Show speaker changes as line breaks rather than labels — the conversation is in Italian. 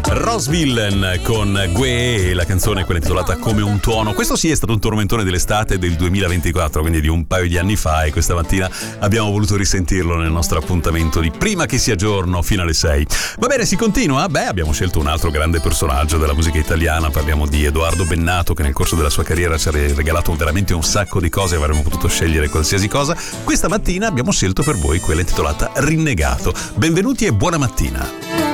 Ross Villain con Gue, la canzone quella intitolata Come un tuono. Questo sì è stato un tormentone dell'estate del 2024, quindi di un paio di anni fa, e questa mattina abbiamo voluto risentirlo nel nostro appuntamento di Prima che sia giorno fino alle 6. Va bene, si continua? Beh, abbiamo scelto un altro grande personaggio della musica italiana, parliamo di Edoardo Bennato, che nel corso della sua carriera ci ha regalato veramente un sacco di cose, avremmo potuto scegliere qualsiasi cosa. Questa mattina abbiamo scelto per voi quella intitolata Rinnegato. Benvenuti e buona mattina.